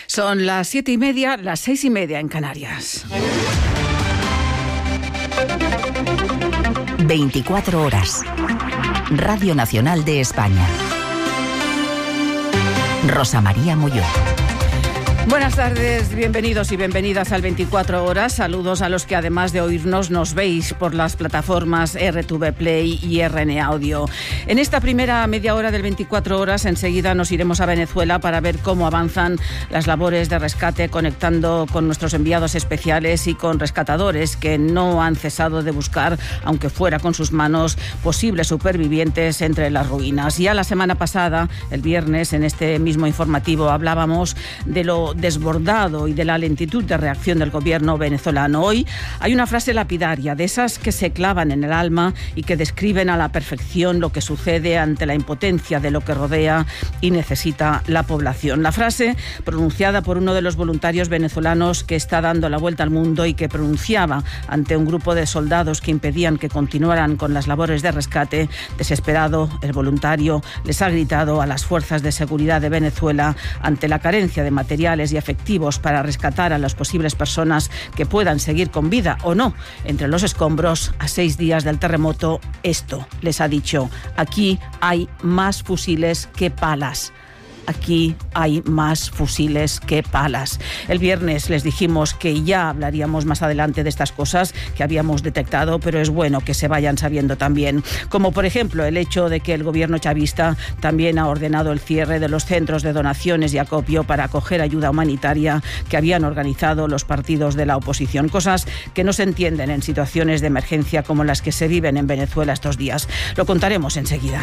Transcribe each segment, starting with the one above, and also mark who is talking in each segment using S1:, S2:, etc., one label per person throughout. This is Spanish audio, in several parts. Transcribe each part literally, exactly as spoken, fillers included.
S1: Son las siete y media, las seis y media en Canarias.
S2: veinticuatro horas. Radio Nacional de España. Rosa María Molló.
S1: Buenas tardes, bienvenidos y bienvenidas al veinticuatro horas. Saludos a los que además de oírnos nos veis por las plataformas R T V Play y R N Audio. En esta primera media hora del veinticuatro horas enseguida nos iremos a Venezuela para ver cómo avanzan las labores de rescate, conectando con nuestros enviados especiales y con rescatadores que no han cesado de buscar, aunque fuera con sus manos, posibles supervivientes entre las ruinas. Ya la semana pasada, el viernes, en este mismo informativo hablábamos de lo desbordado y de la lentitud de reacción del gobierno venezolano. Hoy hay una frase lapidaria, de esas que se clavan en el alma y que describen a la perfección lo que sucede ante la impotencia de lo que rodea y necesita la población. La frase, pronunciada por uno de los voluntarios venezolanos que está dando la vuelta al mundo y que pronunciaba ante un grupo de soldados que impedían que continuaran con las labores de rescate, desesperado, el voluntario les ha gritado a las fuerzas de seguridad de Venezuela ante la carencia de materiales y efectivos para rescatar a las posibles personas que puedan seguir con vida o no entre los escombros a seis días del terremoto. Esto les ha dicho: aquí hay más fusiles que palas. Aquí hay más fusiles que palas. El viernes les dijimos que ya hablaríamos más adelante de estas cosas que habíamos detectado, pero es bueno que se vayan sabiendo también. Como por ejemplo el hecho de que el gobierno chavista también ha ordenado el cierre de los centros de donaciones y acopio para acoger ayuda humanitaria que habían organizado los partidos de la oposición. Cosas que no se entienden en situaciones de emergencia como las que se viven en Venezuela estos días. Lo contaremos enseguida.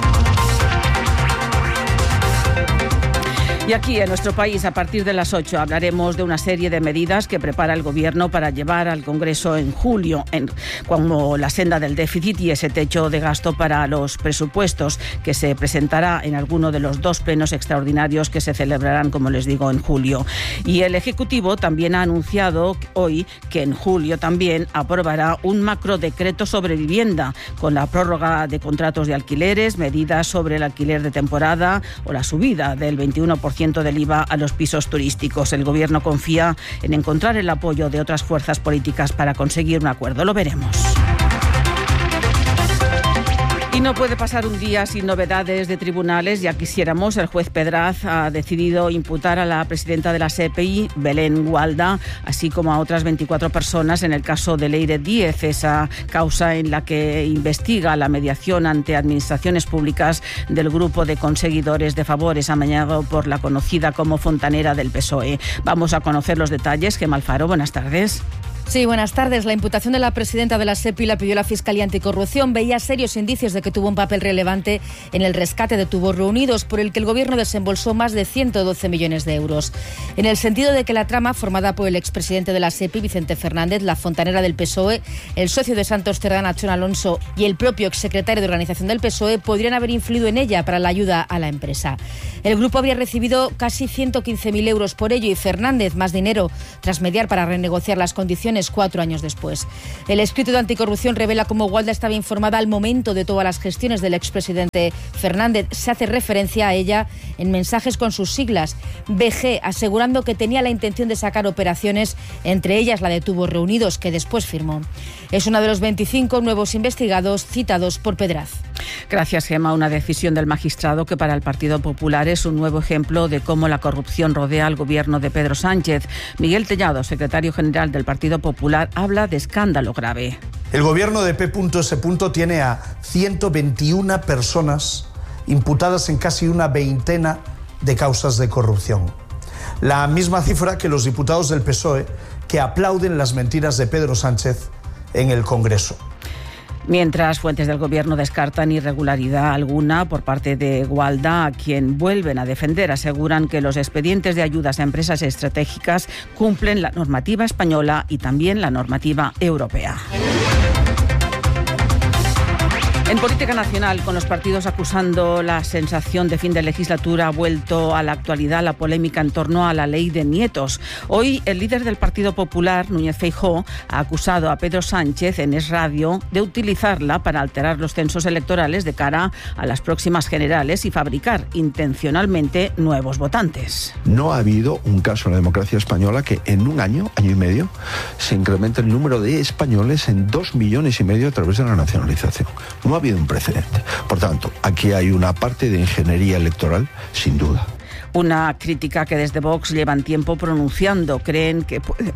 S1: Y aquí, en nuestro país, a partir de las ocho, hablaremos de una serie de medidas que prepara el Gobierno para llevar al Congreso en julio, en, como la senda del déficit y ese techo de gasto para los presupuestos, que se presentará en alguno de los dos plenos extraordinarios que se celebrarán, como les digo, en julio. Y el Ejecutivo también ha anunciado hoy que en julio también aprobará un macrodecreto sobre vivienda, con la prórroga de contratos de alquileres, medidas sobre el alquiler de temporada o la subida del veintiuno por ciento del I V A a los pisos turísticos. El Gobierno confía en encontrar el apoyo de otras fuerzas políticas para conseguir un acuerdo. Lo veremos. Y no puede pasar un día sin novedades de tribunales. Ya quisiéramos. El juez Pedraz ha decidido imputar a la presidenta de la S E P I, Belén Gualda, así como a otras veinticuatro personas en el caso de Leire Díez, esa causa en la que investiga la mediación ante administraciones públicas del grupo de conseguidores de favores amañado por la conocida como Fontanera del P S O E. Vamos a conocer los detalles. Gemma Alfaro, buenas tardes.
S3: Sí, buenas tardes. La imputación de la presidenta de la S E P I la pidió la Fiscalía Anticorrupción. Veía serios indicios de que tuvo un papel relevante en el rescate de tubos reunidos, por el que el Gobierno desembolsó más de ciento doce millones de euros. En el sentido de que la trama, formada por el expresidente de la S E P I, Vicente Fernández, la fontanera del P S O E, el socio de Santos Cerdán, Nachón Alonso, y el propio exsecretario de organización del P S O E, podrían haber influido en ella para la ayuda a la empresa. El grupo habría recibido casi ciento quince mil euros por ello y Fernández más dinero tras mediar para renegociar las condiciones cuatro años después. El escrito de Anticorrupción revela cómo Gualda estaba informada al momento de todas las gestiones del expresidente Fernández. Se hace referencia a ella en mensajes con sus siglas, B G, asegurando que tenía la intención de sacar operaciones, entre ellas la de tubos reunidos, que después firmó. Es uno de los veinticinco nuevos investigados citados por Pedraz.
S1: Gracias, Gemma. Una decisión del magistrado que para el Partido Popular es un nuevo ejemplo de cómo la corrupción rodea al gobierno de Pedro Sánchez. Miguel Tellado, secretario general del Partido Popular, habla de escándalo grave.
S4: El gobierno de P S tiene a ciento veintiuna personas imputadas en casi una veintena de causas de corrupción. La misma cifra que los diputados del P S O E que aplauden las mentiras de Pedro Sánchez en el Congreso.
S1: Mientras fuentes del Gobierno descartan irregularidad alguna por parte de Gualda, a quien vuelven a defender, aseguran que los expedientes de ayudas a empresas estratégicas cumplen la normativa española y también la normativa europea. En política nacional, con los partidos acusando la sensación de fin de legislatura, ha vuelto a la actualidad la polémica en torno a la ley de nietos. Hoy, el líder del Partido Popular, Núñez Feijóo, ha acusado a Pedro Sánchez en Es Radio de utilizarla para alterar los censos electorales de cara a las próximas generales y fabricar intencionalmente nuevos votantes.
S5: No ha habido un caso en la democracia española que en un año, año y medio, se incremente el número de españoles en dos millones y medio a través de la nacionalización. No ha habido un precedente. Por tanto, aquí hay una parte de ingeniería electoral, sin duda.
S1: Una crítica que desde Vox llevan tiempo pronunciando. Creen que puede...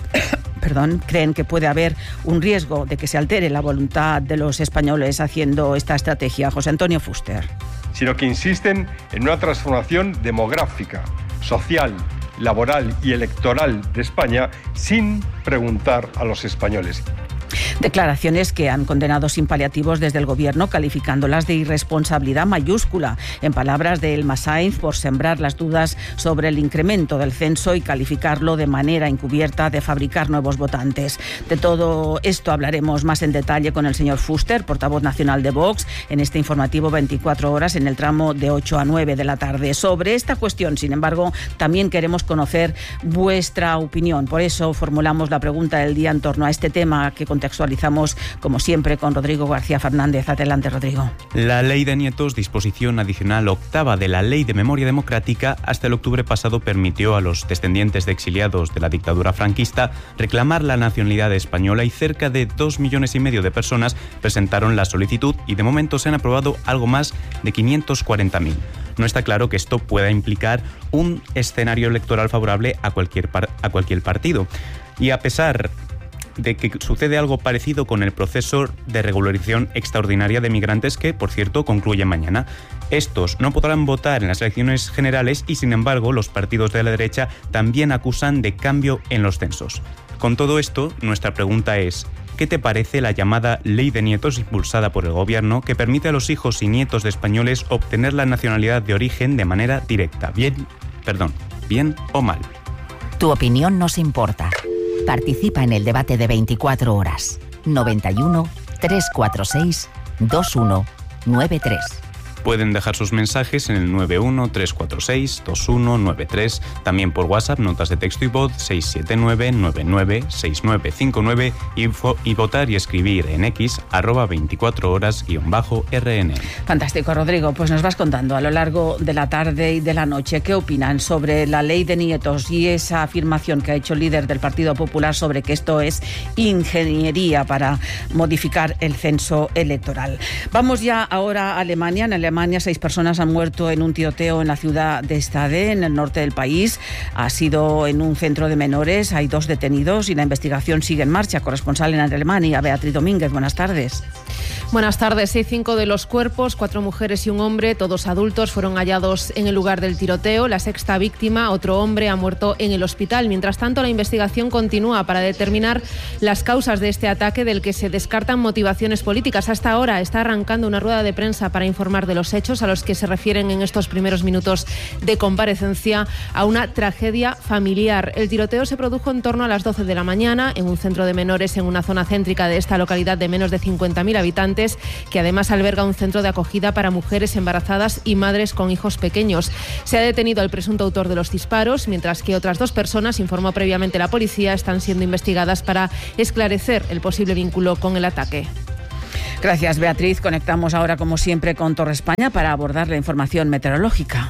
S1: Perdón, creen que puede haber un riesgo de que se altere la voluntad de los españoles haciendo esta estrategia. José Antonio Fuster.
S6: Sino que insisten en una transformación demográfica, social, laboral y electoral de España sin preguntar a los españoles.
S1: Declaraciones que han condenado sin paliativos desde el Gobierno, calificándolas de irresponsabilidad mayúscula, en palabras de Elma Sainz, por sembrar las dudas sobre el incremento del censo y calificarlo de manera encubierta de fabricar nuevos votantes. De todo esto hablaremos más en detalle con el señor Fuster, portavoz nacional de Vox, en este informativo veinticuatro horas en el tramo de ocho a nueve de la tarde. Sobre esta cuestión, sin embargo, también queremos conocer vuestra opinión. Por eso formulamos la pregunta del día en torno a este tema que contextualizamos, como siempre, con Rodrigo García Fernández. Adelante, Rodrigo.
S7: La Ley de Nietos, disposición adicional octava de la Ley de Memoria Democrática, hasta el octubre pasado permitió a los descendientes de exiliados de la dictadura franquista reclamar la nacionalidad española y cerca de dos millones y medio de personas presentaron la solicitud y de momento se han aprobado algo más de quinientos cuarenta mil. No está claro que esto pueda implicar un escenario electoral favorable a cualquier, par- a cualquier partido. Y a pesar de que sucede algo parecido con el proceso de regularización extraordinaria de migrantes que, por cierto, concluye mañana. Estos no podrán votar en las elecciones generales y, sin embargo, los partidos de la derecha también acusan de cambio en los censos. Con todo esto, nuestra pregunta es: ¿qué te parece la llamada Ley de Nietos impulsada por el Gobierno, que permite a los hijos y nietos de españoles obtener la nacionalidad de origen de manera directa? Bien, perdón, bien o mal.
S2: Tu opinión nos importa. Participa en el debate de veinticuatro horas. noventa y uno, trescientos cuarenta y seis, veintiuno noventa y tres.
S7: Pueden dejar sus mensajes en el nueve uno, tres cuatro seis, dos uno nueve tres, también por WhatsApp, notas de texto y voz seis siete nueve, nueve nueve seis nueve cinco nueve y, y votar y escribir en X, arroba veinticuatro horas guión bajo R N.
S1: Fantástico, Rodrigo. Pues nos vas contando a lo largo de la tarde y de la noche qué opinan sobre la Ley de Nietos y esa afirmación que ha hecho el líder del Partido Popular sobre que esto es ingeniería para modificar el censo electoral. Vamos ya ahora a Alemania. En Alemania Alemania, seis personas han muerto en un tiroteo en la ciudad de Stade, en el norte del país. Ha sido en un centro de menores, hay dos detenidos y la investigación sigue en marcha. Corresponsal en Alemania, Beatriz Domínguez, buenas tardes.
S8: Buenas tardes. Sí, cinco de los cuerpos, cuatro mujeres y un hombre, todos adultos, fueron hallados en el lugar del tiroteo. La sexta víctima, otro hombre, ha muerto en el hospital. Mientras tanto, la investigación continúa para determinar las causas de este ataque, del que se descartan motivaciones políticas. Hasta ahora está arrancando una rueda de prensa para informar de los hechos, a los que se refieren en estos primeros minutos de comparecencia a una tragedia familiar. El tiroteo se produjo en torno a las doce de la mañana en un centro de menores en una zona céntrica de esta localidad de menos de cincuenta mil habitantes, que además alberga un centro de acogida para mujeres embarazadas y madres con hijos pequeños. Se ha detenido al presunto autor de los disparos, mientras que otras dos personas, informó previamente la policía, están siendo investigadas para esclarecer el posible vínculo con el ataque.
S1: Gracias, Beatriz. Conectamos ahora, como siempre, con Torre España para abordar la información meteorológica.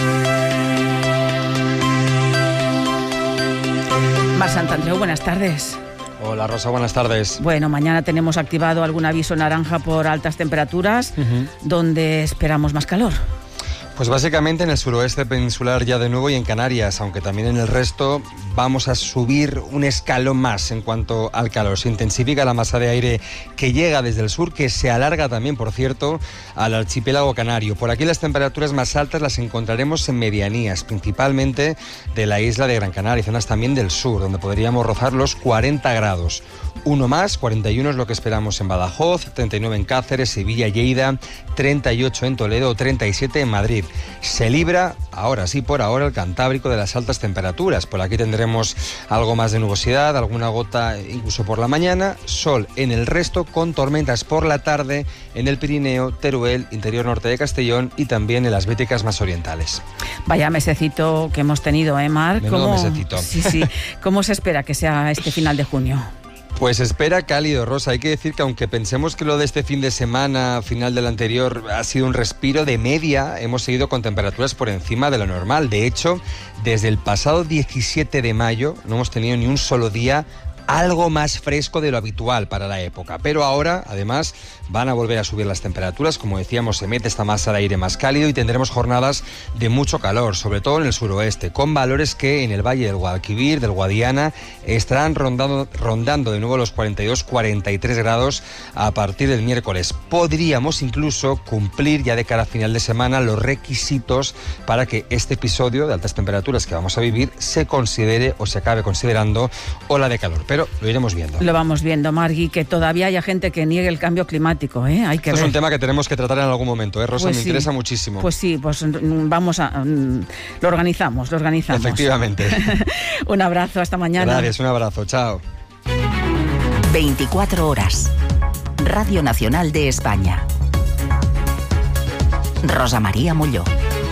S1: Mar Santandreu, buenas tardes.
S9: Hola Rosa, buenas tardes.
S1: Bueno, mañana tenemos activado algún aviso naranja por altas temperaturas, uh-huh. donde esperamos más calor.
S9: Pues básicamente en el suroeste peninsular ya de nuevo y en Canarias, aunque también en el resto vamos a subir un escalón más en cuanto al calor. Se intensifica la masa de aire que llega desde el sur, que se alarga también, por cierto, al archipiélago canario. Por aquí las temperaturas más altas las encontraremos en medianías, principalmente de la isla de Gran Canaria y zonas también del sur, donde podríamos rozar los cuarenta grados. Uno más, cuarenta y uno es lo que esperamos en Badajoz, treinta y nueve en Cáceres, Sevilla, Lleida, treinta y ocho en Toledo, treinta y siete en Madrid. Madrid. Se libra, ahora sí, por ahora, el Cantábrico de las altas temperaturas. Por aquí tendremos algo más de nubosidad, alguna gota incluso por la mañana, sol en el resto, con tormentas por la tarde en el Pirineo, Teruel, interior norte de Castellón y también en las Béticas más orientales.
S1: Vaya mesecito que hemos tenido, ¿eh, Marc?
S9: Menudo
S1: ¿Cómo,
S9: mesecito.
S1: Sí, sí. ¿Cómo se espera que sea este final de junio?
S9: Pues espera cálido, Rosa. Hay que decir que aunque pensemos que lo de este fin de semana, final del anterior, ha sido un respiro de media, hemos seguido con temperaturas por encima de lo normal. De hecho, desde el pasado diecisiete de mayo no hemos tenido ni un solo día algo más fresco de lo habitual para la época. Pero ahora, además, van a volver a subir las temperaturas. Como decíamos, se mete esta masa de aire más cálido y tendremos jornadas de mucho calor, sobre todo en el suroeste, con valores que en el Valle del Guadalquivir, del Guadiana, estarán rondando, rondando de nuevo los cuarenta y dos cuarenta y tres grados a partir del miércoles. Podríamos incluso cumplir ya de cara a final de semana los requisitos para que este episodio de altas temperaturas que vamos a vivir se considere o se acabe considerando ola de calor. Pero lo iremos viendo.
S1: Lo vamos viendo, Margui, que todavía haya gente que niegue el cambio climático, ¿eh? Hay que
S9: Esto
S1: ver.
S9: es un tema que tenemos que tratar en algún momento, ¿eh, Rosa?
S1: Pues
S9: Me
S1: sí.
S9: interesa muchísimo.
S1: Pues sí, pues vamos a... Lo organizamos, lo organizamos.
S9: Efectivamente.
S1: Un abrazo, hasta mañana.
S9: Gracias, un abrazo, chao.
S2: veinticuatro horas. Radio Nacional de España. Rosa María Molló.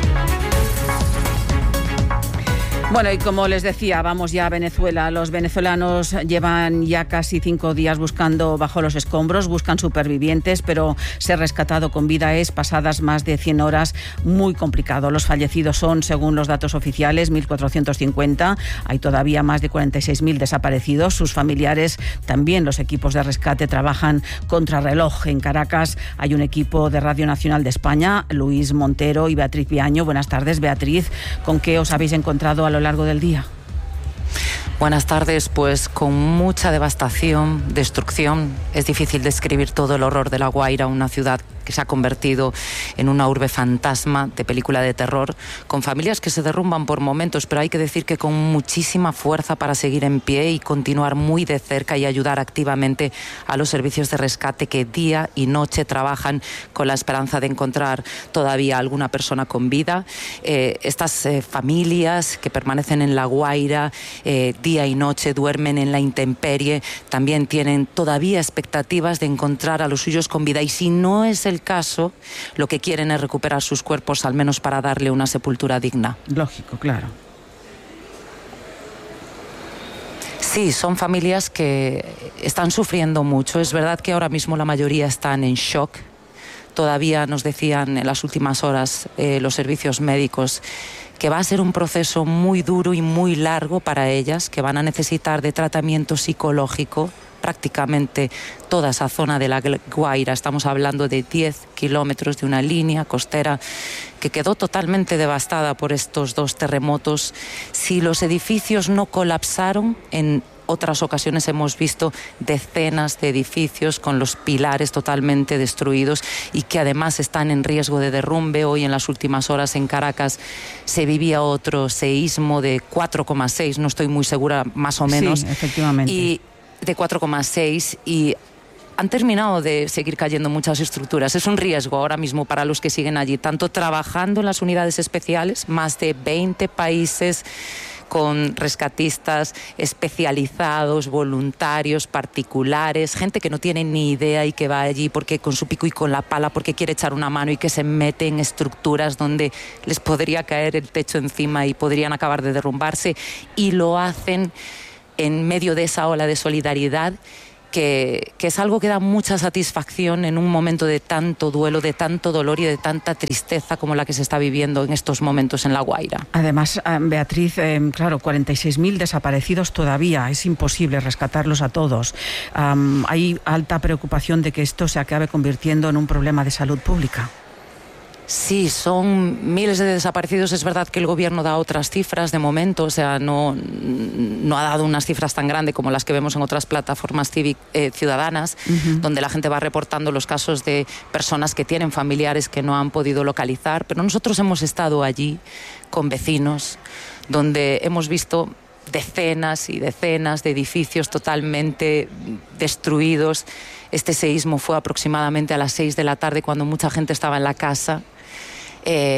S1: Bueno, y como les decía, vamos ya a Venezuela. Los venezolanos llevan ya casi cinco días buscando bajo los escombros, buscan supervivientes, pero ser rescatado con vida es, pasadas más de cien horas, muy complicado. Los fallecidos son, según los datos oficiales, mil cuatrocientos cincuenta. Hay todavía más de cuarenta y seis mil desaparecidos. Sus familiares, también los equipos de rescate, trabajan contrarreloj. En Caracas hay un equipo de Radio Nacional de España, Luis Montero y Beatriz Viaño. Buenas tardes, Beatriz. ¿Con qué os habéis encontrado a lo largo del día?
S10: Buenas tardes, pues con mucha devastación, destrucción. Es difícil describir todo el horror de La Guaira, una ciudad que se ha convertido en una urbe fantasma de película de terror, con familias que se derrumban por momentos, pero hay que decir que con muchísima fuerza para seguir en pie y continuar muy de cerca y ayudar activamente a los servicios de rescate que día y noche trabajan con la esperanza de encontrar todavía alguna persona con vida. Eh, estas eh, familias que permanecen en La Guaira eh, día y noche, duermen en la intemperie, también tienen todavía expectativas de encontrar a los suyos con vida, y si no es el caso, lo que quieren es recuperar sus cuerpos, al menos para darle una sepultura digna.
S1: Lógico, claro.
S10: Sí, son familias que están sufriendo mucho. Es verdad que ahora mismo la mayoría están en shock. Todavía nos decían en las últimas horas eh, los servicios médicos que va a ser un proceso muy duro y muy largo para ellas, que van a necesitar de tratamiento psicológico prácticamente toda esa zona de La Guaira. Estamos hablando de diez kilómetros de una línea costera que quedó totalmente devastada por estos dos terremotos. Si los edificios no colapsaron, en otras ocasiones hemos visto decenas de edificios con los pilares totalmente destruidos y que además están en riesgo de derrumbe. Hoy, en las últimas horas, en Caracas se vivía otro seísmo de cuatro coma seis, no estoy muy segura, más o menos.
S1: Sí, efectivamente.
S10: Y de cuatro coma seis, y han terminado de seguir cayendo muchas estructuras. Es un riesgo ahora mismo para los que siguen allí, tanto trabajando en las unidades especiales, más de veinte países con rescatistas especializados, voluntarios, particulares, gente que no tiene ni idea y que va allí porque con su pico y con la pala porque quiere echar una mano, y que se mete en estructuras donde les podría caer el techo encima y podrían acabar de derrumbarse, y lo hacen en medio de esa ola de solidaridad que, que es algo que da mucha satisfacción en un momento de tanto duelo, de tanto dolor y de tanta tristeza como la que se está viviendo en estos momentos en La Guaira.
S1: Además, Beatriz, eh, claro, cuarenta y seis mil desaparecidos todavía, es imposible rescatarlos a todos. Um, hay alta preocupación de que esto se acabe convirtiendo en un problema de salud pública.
S10: Sí, son miles de desaparecidos. Es verdad que el gobierno da otras cifras de momento, o sea, no, no ha dado unas cifras tan grandes como las que vemos en otras plataformas cívic, eh, ciudadanas, uh-huh. donde la gente va reportando los casos de personas que tienen familiares que no han podido localizar. Pero nosotros hemos estado allí con vecinos, donde hemos visto decenas y decenas de edificios totalmente destruidos. Este seísmo fue aproximadamente a las seis de la tarde, cuando mucha gente estaba en la casa. Eh,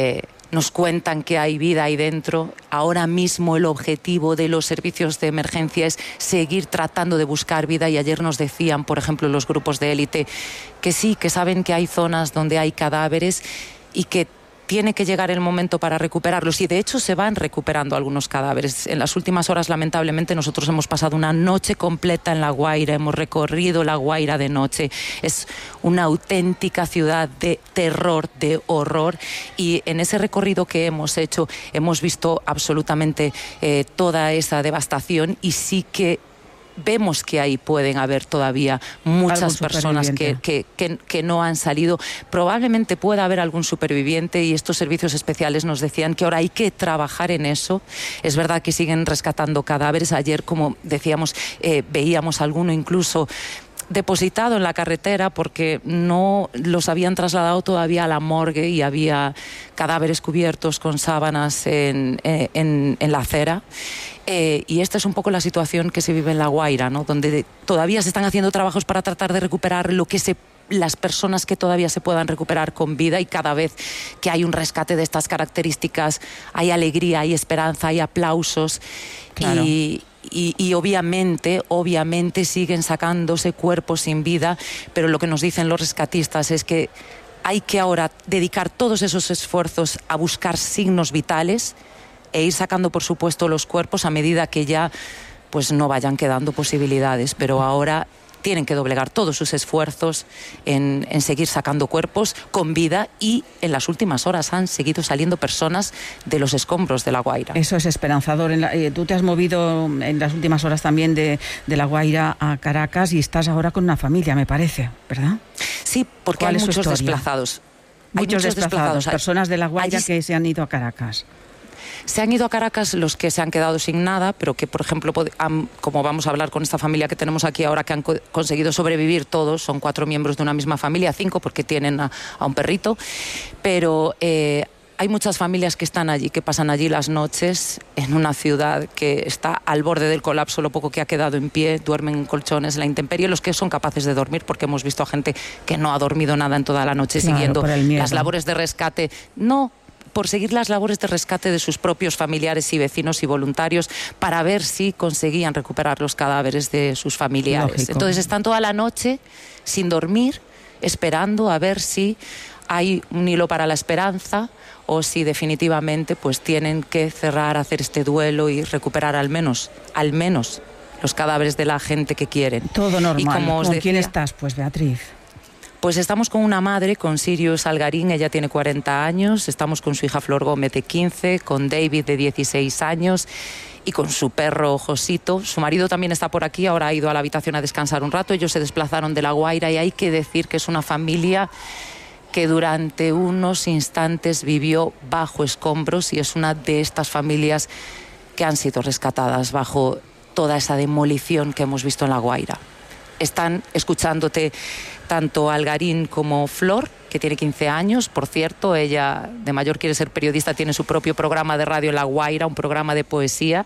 S10: nos cuentan que hay vida ahí dentro. Ahora mismo el objetivo de los servicios de emergencia es seguir tratando de buscar vida, y ayer nos decían, por ejemplo, los grupos de élite, que sí, que saben que hay zonas donde hay cadáveres y que tiene que llegar el momento para recuperarlos, y de hecho se van recuperando algunos cadáveres. En las últimas horas, lamentablemente, nosotros hemos pasado una noche completa en La Guaira, hemos recorrido La Guaira de noche. Es una auténtica ciudad de terror, de horror, y en ese recorrido que hemos hecho hemos visto absolutamente eh, toda esa devastación, y sí que vemos que ahí pueden haber todavía muchas personas que, que, que, que no han salido. Probablemente pueda haber algún superviviente, y estos servicios especiales nos decían que ahora hay que trabajar en eso. Es verdad que siguen rescatando cadáveres. Ayer, como decíamos, eh, veíamos alguno incluso depositado en la carretera porque no los habían trasladado todavía a la morgue, y había cadáveres cubiertos con sábanas en, en, en la acera. Eh, y esta es un poco la situación que se vive en La Guaira, ¿no? Donde todavía se están haciendo trabajos para tratar de recuperar lo que se las personas que todavía se puedan recuperar con vida, y cada vez que hay un rescate de estas características hay alegría, hay esperanza, hay aplausos. Claro. y Y, y obviamente, obviamente siguen sacándose cuerpos sin vida, pero lo que nos dicen los rescatistas es que hay que ahora dedicar todos esos esfuerzos a buscar signos vitales e ir sacando, por supuesto, los cuerpos a medida que ya pues no vayan quedando posibilidades, pero ahora tienen que doblegar todos sus esfuerzos en, en seguir sacando cuerpos con vida, y en las últimas horas han seguido saliendo personas de los escombros de La Guaira.
S1: Eso es esperanzador. En la, eh, tú te has movido en las últimas horas también de, de La Guaira a Caracas, y estás ahora con una familia, me parece, ¿verdad?
S10: Sí, porque hay muchos desplazados.
S1: Muchos, hay muchos desplazados, desplazados, personas de La Guaira Allí... que se han ido a Caracas.
S10: Se han ido a Caracas los que se han quedado sin nada, pero que, por ejemplo, han, como vamos a hablar con esta familia que tenemos aquí ahora, que han co- conseguido sobrevivir todos, son cuatro miembros de una misma familia, cinco porque tienen a, a un perrito, pero eh, hay muchas familias que están allí, que pasan allí las noches en una ciudad que está al borde del colapso, lo poco que ha quedado en pie, duermen en colchones, en la intemperie, los que son capaces de dormir, porque hemos visto a gente que no ha dormido nada en toda la noche, claro, siguiendo las labores de rescate. No, por seguir las labores de rescate de sus propios familiares y vecinos y voluntarios, para ver si conseguían recuperar los cadáveres de sus familiares. Lógico. Entonces están toda la noche sin dormir, esperando a ver si hay un hilo para la esperanza, o si definitivamente pues tienen que cerrar, hacer este duelo y recuperar al menos, al menos los cadáveres de la gente que quieren.
S1: Todo normal. Y como os ¿Con decía, quién estás, pues, Beatriz?
S10: Pues estamos con una madre, con Sirius Algarín, ella tiene cuarenta años, estamos con su hija Flor Gómez de quince, con David de dieciséis años y con su perro Josito. Su marido también está por aquí, ahora ha ido a la habitación a descansar un rato. Ellos se desplazaron de La Guaira, y hay que decir que es una familia que durante unos instantes vivió bajo escombros, y es una de estas familias que han sido rescatadas bajo toda esa demolición que hemos visto en La Guaira. Están escuchándote tanto Algarín como Flor, que tiene quince años. Por cierto, ella de mayor quiere ser periodista, tiene su propio programa de radio en La Guaira, un programa de poesía,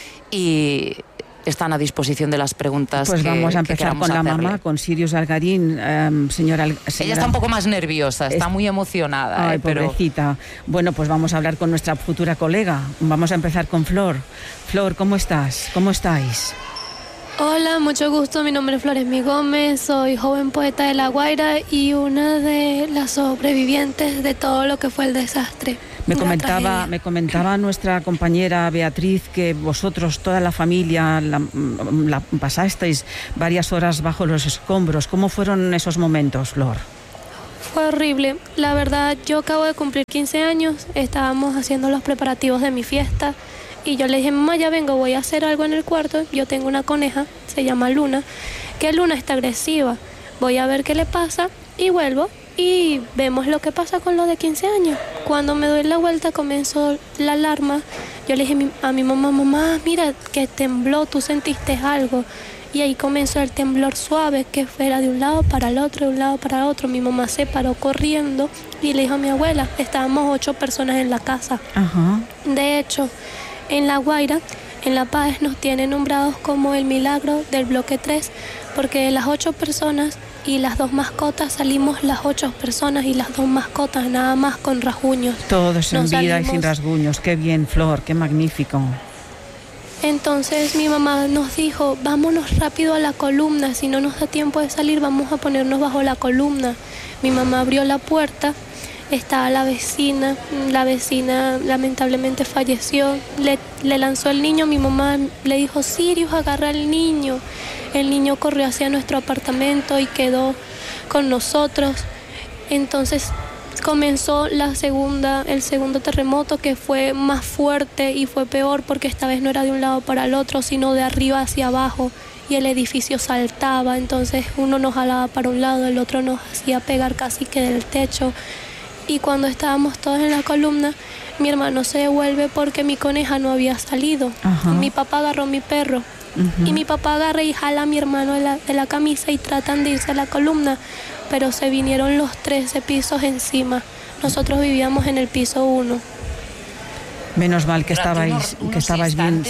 S10: y están a disposición de las preguntas.
S1: Pues
S10: que,
S1: vamos a empezar con la
S10: hacerle.
S1: mamá, con Sirius Algarín. Um, señora, Al- señora...
S10: Ella está un poco más nerviosa, está es... muy emocionada.
S1: Ay,
S10: eh, pero...
S1: pobrecita. Bueno, pues vamos a hablar con nuestra futura colega. Vamos a empezar con Flor. Flor, ¿cómo estás? ¿Cómo estáis?
S11: Hola, mucho gusto. Mi nombre es Floresmi Gómez, soy joven poeta de La Guaira y una de las sobrevivientes de todo lo que fue el desastre.
S1: Me comentaba, me comentaba nuestra compañera Beatriz que vosotros, toda la familia, la, la pasasteis varias horas bajo los escombros. ¿Cómo fueron esos momentos, Flor?
S11: Fue horrible. La verdad, yo acabo de cumplir quince años, estábamos haciendo los preparativos de mi fiesta. Y yo le dije, mamá, ya vengo, voy a hacer algo en el cuarto. Yo tengo una coneja, se llama Luna, que Luna está agresiva. Voy a ver qué le pasa y vuelvo y vemos lo que pasa con lo de quince años. Cuando me doy la vuelta comenzó la alarma. Yo le dije a mi mamá, mamá, mira que tembló, tú sentiste algo. Y ahí comenzó el temblor suave, que era de un lado para el otro, de un lado para el otro. Mi mamá se paró corriendo y le dijo a mi abuela, estábamos ocho personas en la casa.
S1: Ajá.
S11: De hecho, en La Guaira, en La Paz, nos tienen nombrados como el milagro del bloque tres, porque de las ocho personas, y las dos mascotas salimos las ocho personas y las dos mascotas nada más con rasguños.
S1: Todos en
S11: Nos
S1: vida
S11: salimos.
S1: y sin rasguños. Qué bien, Flor, qué magnífico.
S11: Entonces mi mamá nos dijo, vámonos rápido a la columna, si no nos da tiempo de salir vamos a ponernos bajo la columna. Mi mamá abrió la puerta, estaba la vecina, la vecina lamentablemente falleció, le, le lanzó el niño, mi mamá le dijo, Sirius, agarra al niño. El niño corrió hacia nuestro apartamento y quedó con nosotros. Entonces comenzó la segunda, el segundo terremoto, que fue más fuerte y fue peor porque esta vez no era de un lado para el otro, sino de arriba hacia abajo, y el edificio saltaba, entonces uno nos jalaba para un lado, el otro nos hacía pegar casi que del techo. Y cuando estábamos todos en la columna, mi hermano se devuelve porque mi coneja no había salido.
S1: Ajá.
S11: Mi papá agarró mi perro. Uh-huh. Y mi papá agarra y jala a mi hermano de la, de la camisa y tratan de irse a la columna, pero se vinieron los trece pisos encima. Nosotros vivíamos en el piso uno.
S1: Menos mal que estabais,
S10: unos, unos
S1: que estabais bien.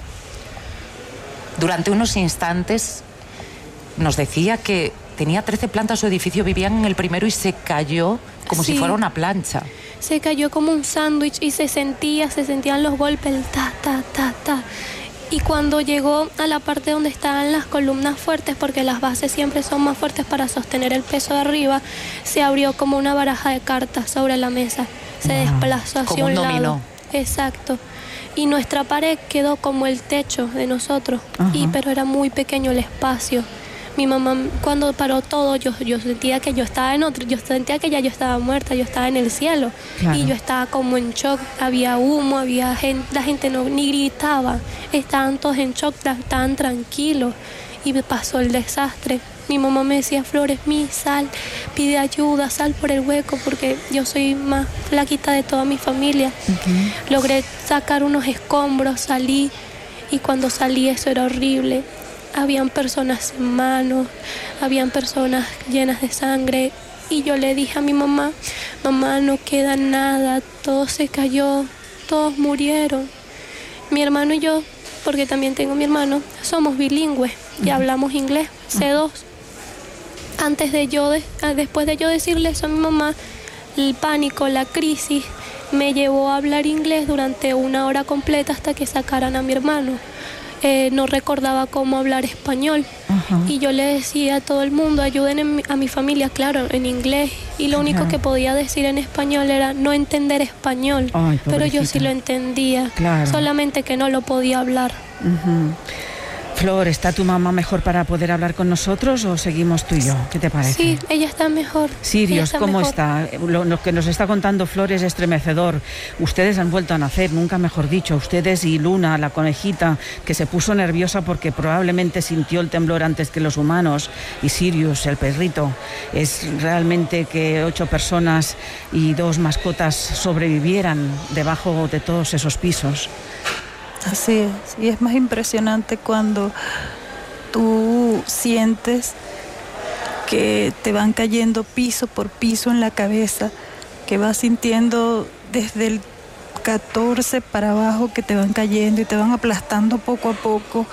S10: Durante unos instantes nos decía que tenía trece plantas su edificio, vivían en el primero y se cayó como
S11: sí.
S10: si fuera una plancha.
S11: Se cayó como un sándwich y se sentía, se sentían los golpes, el ta, ta, ta, ta. Y cuando llegó a la parte donde estaban las columnas fuertes, porque las bases siempre son más fuertes para sostener el peso de arriba, se abrió como una baraja de cartas sobre la mesa. Se wow. desplazó hacia
S10: como
S11: un,
S10: un
S11: lado.
S10: dominó.
S11: Exacto. Y nuestra pared quedó como el techo de nosotros, y, pero era muy pequeño el espacio. Mi mamá, cuando paró todo, yo, yo sentía que yo estaba en otro, yo sentía que ya yo estaba muerta, yo estaba en el cielo. Claro. Y yo estaba como en shock, había humo, había gente, la gente no ni gritaba, estaban todos en shock, estaban tranquilos, y me pasó el desastre. Mi mamá me decía, Flores, mi sal, pide ayuda, sal por el hueco, porque yo soy más flaquita de toda mi familia. Uh-huh. Logré sacar unos escombros, salí, y cuando salí eso era horrible. Habían personas sin manos, habían personas llenas de sangre, y yo le dije a mi mamá, mamá, no queda nada, todo se cayó, todos murieron. Mi hermano y yo, porque también tengo mi hermano, somos bilingües y uh-huh. hablamos inglés, C dos. Antes de yo, de, después de yo decirle eso a mi mamá, el pánico, la crisis, me llevó a hablar inglés durante una hora completa hasta que sacaran a mi hermano. Eh, no recordaba cómo hablar español. Uh-huh. Y yo le decía a todo el mundo, ayuden en, a mi familia, claro, en inglés. Y lo único uh-huh. que podía decir en español era no entender español. Ay, pero yo sí lo entendía, claro. solamente que no lo podía hablar.
S1: Uh-huh. Flor, ¿está tu mamá mejor para poder hablar con nosotros o seguimos tú y yo? ¿Qué te parece?
S11: Sí, ella está mejor.
S1: Sirius, ¿cómo mejor. está? Lo, lo que nos está contando Flor es estremecedor. Ustedes han vuelto a nacer, nunca mejor dicho. Ustedes y Luna, la conejita, que se puso nerviosa porque probablemente sintió el temblor antes que los humanos. Y Sirius, el perrito. Es realmente que ocho personas y dos mascotas sobrevivieran debajo de todos esos pisos.
S12: Así es, y es más impresionante cuando tú sientes que te van cayendo piso por piso en la cabeza, que vas sintiendo desde el catorce para abajo que te van cayendo y te van aplastando poco a poco,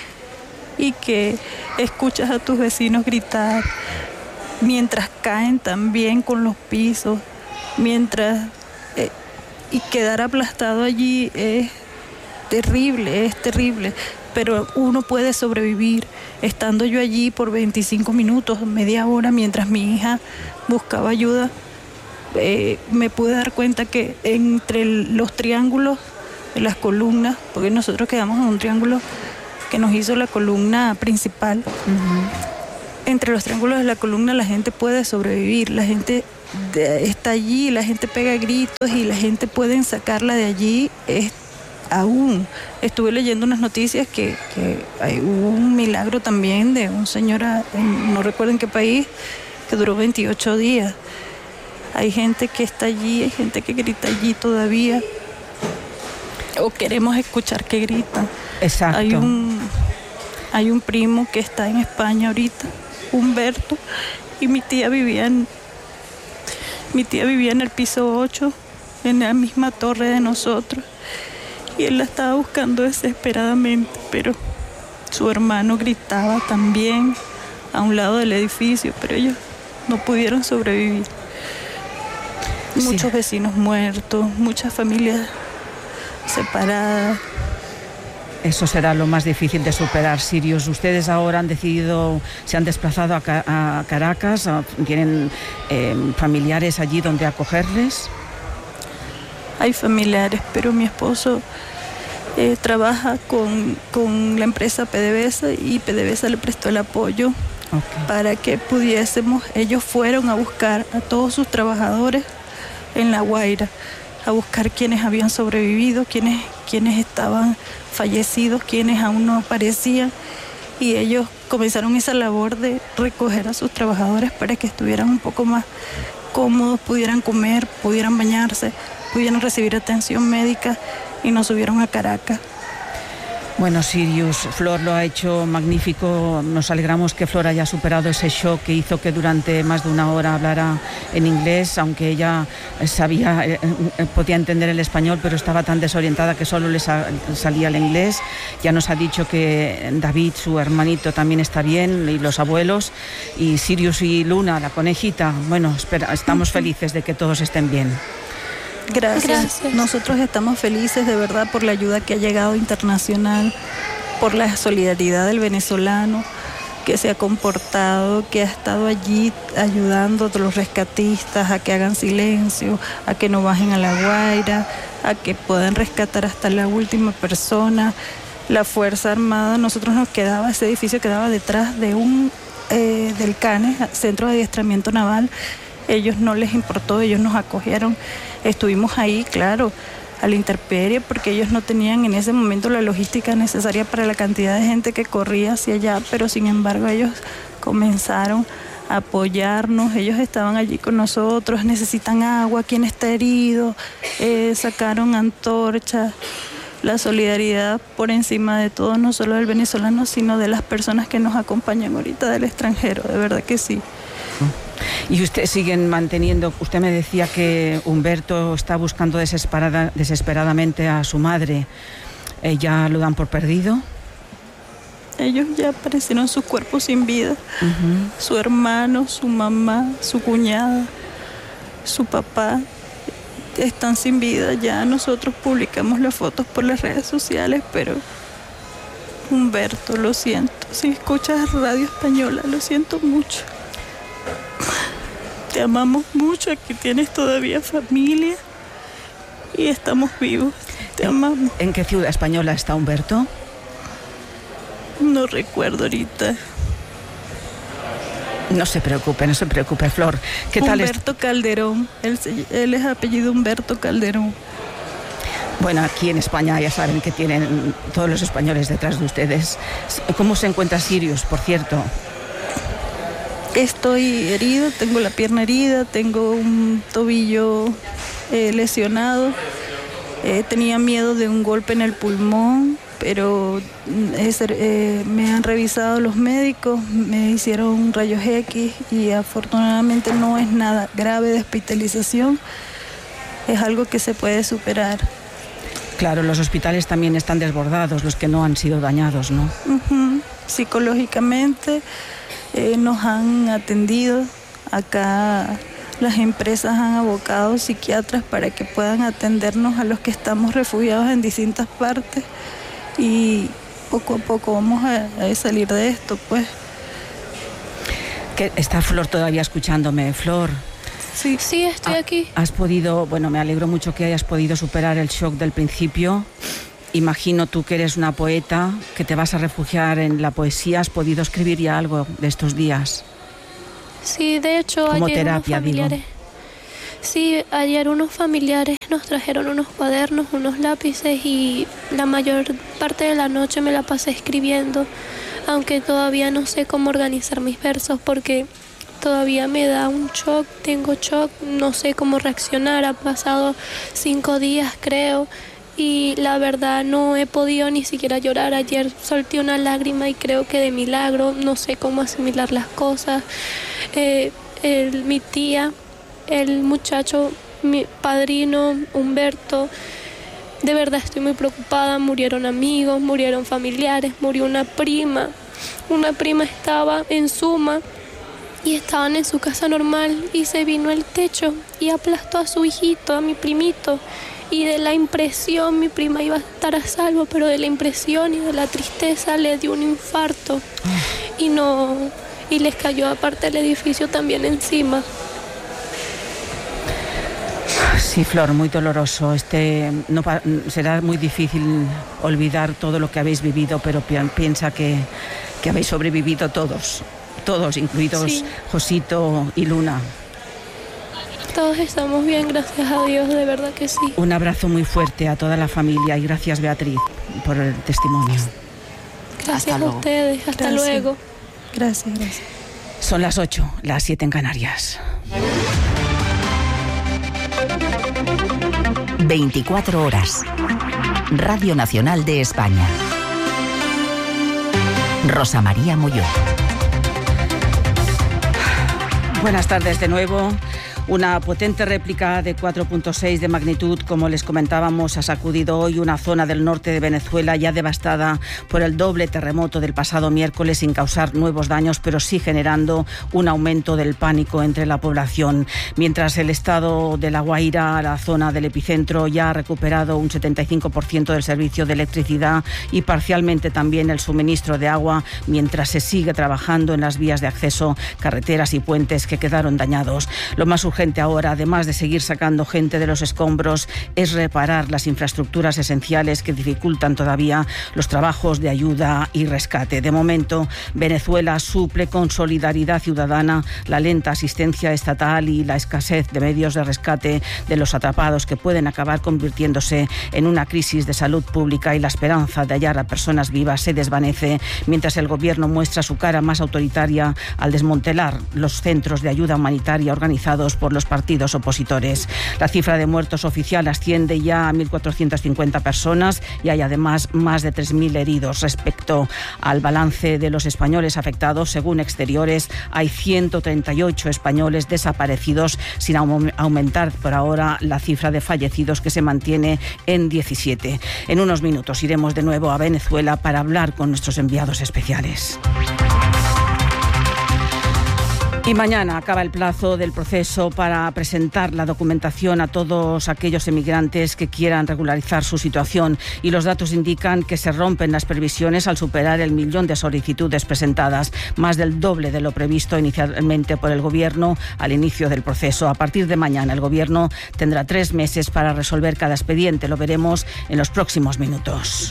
S12: y que escuchas a tus vecinos gritar mientras caen también con los pisos, mientras eh, y quedar aplastado allí es terrible, es terrible, pero uno puede sobrevivir. Estando yo allí por veinticinco minutos, media hora, mientras mi hija buscaba ayuda, eh, me pude dar cuenta que entre los triángulos de las columnas, porque nosotros quedamos en un triángulo que nos hizo la columna principal, uh-huh. entre los triángulos de la columna la gente puede sobrevivir, la gente de, está allí, la gente pega gritos y la gente puede sacarla de allí. Es, Aún estuve leyendo unas noticias que, que hay, hubo un milagro también de un señor, en, no recuerdo en qué país, que duró veintiocho días. Hay gente que está allí, hay gente que grita allí todavía, o queremos escuchar que gritan.
S1: Exacto.
S12: Hay un, hay un primo que está en España ahorita, Humberto, y mi tía vivía en, mi tía vivía en el piso ocho, en la misma torre de nosotros. Y él la estaba buscando desesperadamente, pero su hermano gritaba también, a un lado del edificio, pero ellos no pudieron sobrevivir. Sí. Muchos vecinos muertos, muchas familias separadas.
S1: Eso será lo más difícil de superar, Sirius. Ustedes ahora han decidido, se han desplazado a, Ca- a Caracas, ¿tienen eh, familiares allí donde acogerles?
S12: Hay familiares, pero mi esposo eh, trabaja con, con la empresa PDVSA y PDVSA le prestó el apoyo okay. para que pudiésemos. Ellos fueron a buscar a todos sus trabajadores en La Guaira, a buscar quienes habían sobrevivido, quienes, quienes estaban fallecidos, quienes aún no aparecían, y ellos comenzaron esa labor de recoger a sus trabajadores para que estuvieran un poco más cómodos, pudieran comer, pudieran bañarse, pudieran recibir atención médica, y nos subieron a Caracas.
S1: Bueno, Sirius, Flor lo ha hecho magnífico. Nos alegramos que Flor haya superado ese shock que hizo que durante más de una hora hablara en inglés, aunque ella sabía, eh, podía entender el español, pero estaba tan desorientada que solo le sa- salía el inglés. Ya nos ha dicho que David, su hermanito, también está bien, y los abuelos, y Sirius y Luna, la conejita. Bueno, espera, estamos felices de que todos estén bien.
S12: Gracias. Gracias. Nosotros estamos felices de verdad por la ayuda que ha llegado internacional, por la solidaridad del venezolano que se ha comportado, que ha estado allí ayudando a los rescatistas a que hagan silencio, a que no bajen a La Guaira, a que puedan rescatar hasta la última persona. La Fuerza Armada, nosotros nos quedaba, ese edificio quedaba detrás de un eh, del CANE, Centro de Adiestramiento Naval. Ellos no les importó, ellos nos acogieron. Estuvimos ahí, claro, a la intemperie, porque ellos no tenían en ese momento la logística necesaria para la cantidad de gente que corría hacia allá, pero sin embargo ellos comenzaron a apoyarnos, ellos estaban allí con nosotros, necesitan agua, quién está herido, eh, sacaron antorchas. La solidaridad por encima de todo, no solo del venezolano, sino de las personas que nos acompañan ahorita del extranjero, de verdad que sí.
S1: Y ustedes siguen manteniendo, usted me decía que Humberto está buscando desesperada, desesperadamente a su madre. ¿Ya lo dan por perdido?
S12: Ellos ya aparecieron sus cuerpos sin vida. Uh-huh. Su hermano, su mamá, su cuñada, su papá están sin vida. Ya nosotros publicamos las fotos por las redes sociales, pero Humberto, lo siento. Si escuchas Radio Española, lo siento mucho. Te amamos mucho, aquí tienes todavía familia y estamos vivos. Te amamos.
S1: ¿En qué ciudad española está Humberto?
S12: No recuerdo ahorita.
S1: No se preocupe, no se preocupe, Flor. ¿Qué tal?
S12: Humberto es? Calderón. Él, él es apellido Humberto Calderón.
S1: Bueno, aquí en España ya saben que tienen todos los españoles detrás de ustedes. ¿Cómo se encuentra Sirius, por cierto?
S12: Estoy herido, tengo la pierna herida, tengo un tobillo eh, lesionado. Eh, tenía miedo de un golpe en el pulmón, pero es, eh, me han revisado los médicos, me hicieron rayos X y afortunadamente no es nada grave de hospitalización. Es algo que se puede superar.
S1: Claro, los hospitales también están desbordados, los que no han sido dañados, ¿no?
S12: Uh-huh. Psicológicamente eh, nos han atendido. Acá las empresas han abocado psiquiatras para que puedan atendernos a los que estamos refugiados en distintas partes, y poco a poco vamos a, a salir de esto, pues.
S1: ¿Qué, ¿Está Flor todavía escuchándome, Flor?
S11: Sí, sí, estoy aquí.
S1: Has podido, bueno, me alegro mucho que hayas podido superar el shock del principio. Imagino tú que eres una poeta, que te vas a refugiar en la poesía. ¿Has podido escribir ya algo de estos días?
S11: Sí, de hecho,
S1: como
S11: ayer
S1: terapia,
S11: unos familiares,
S1: digo.
S11: Sí, ayer unos familiares nos trajeron unos cuadernos, unos lápices, y la mayor parte de la noche me la pasé escribiendo, aunque todavía no sé cómo organizar mis versos porque todavía me da un shock, tengo shock, no sé cómo reaccionar. Han pasado cinco días, creo, y la verdad no he podido ni siquiera llorar. Ayer solté una lágrima y creo que de milagro, no sé cómo asimilar las cosas. Eh, el, mi tía, el muchacho, mi padrino, Humberto, de verdad estoy muy preocupada. Murieron amigos, murieron familiares, murió una prima. una prima estaba en Suma y estaban en su casa normal y se vino el techo y aplastó a su hijito, a mi primito. Y de la impresión, mi prima iba a estar a salvo, pero de la impresión y de la tristeza le dio un infarto y no y les cayó aparte el edificio también encima.
S1: Sí, Flor, muy doloroso. Este no será muy difícil olvidar todo lo que habéis vivido, pero piensa que, que habéis sobrevivido todos, todos, incluidos sí. Josito y Luna.
S11: Todos estamos bien, gracias a Dios, de verdad que sí.
S1: Un abrazo muy fuerte a toda la familia y gracias, Beatriz, por el testimonio.
S11: Gracias a ustedes, hasta
S12: gracias.
S11: luego.
S12: Gracias, gracias.
S1: Son las ocho, las siete en Canarias.
S2: veinticuatro horas. Radio Nacional de España. Rosa María Molló.
S1: Buenas tardes de nuevo. Una potente réplica de cuatro punto seis de magnitud, como les comentábamos, ha sacudido hoy una zona del norte de Venezuela ya devastada por el doble terremoto del pasado miércoles sin causar nuevos daños, pero sí generando un aumento del pánico entre la población. Mientras el estado de La Guaira, la zona del epicentro, ya ha recuperado un setenta y cinco por ciento del servicio de electricidad y parcialmente también el suministro de agua, mientras se sigue trabajando en las vías de acceso, carreteras y puentes que quedaron dañados. Lo más urgente ahora, además de seguir sacando gente de los escombros, es reparar las infraestructuras esenciales que dificultan todavía los trabajos de ayuda y rescate. De momento, Venezuela suple con solidaridad ciudadana la lenta asistencia estatal y la escasez de medios de rescate de los atrapados, que pueden acabar convirtiéndose en una crisis de salud pública, y la esperanza de hallar a personas vivas se desvanece mientras el gobierno muestra su cara más autoritaria al desmantelar los centros de ayuda humanitaria organizados por los partidos opositores. La cifra de muertos oficial asciende ya a mil cuatrocientas cincuenta personas y hay además más de tres mil heridos. Respecto al balance de los españoles afectados, según Exteriores, hay ciento treinta y ocho españoles desaparecidos, sin aumentar por ahora la cifra de fallecidos, que se mantiene en diecisiete. En unos minutos iremos de nuevo a Venezuela para hablar con nuestros enviados especiales. Y mañana acaba el plazo del proceso para presentar la documentación a todos aquellos emigrantes que quieran regularizar su situación, y los datos indican que se rompen las previsiones al superar el millón de solicitudes presentadas, más del doble de lo previsto inicialmente por el Gobierno al inicio del proceso. A partir de mañana el Gobierno tendrá tres meses para resolver cada expediente. Lo veremos en los próximos minutos.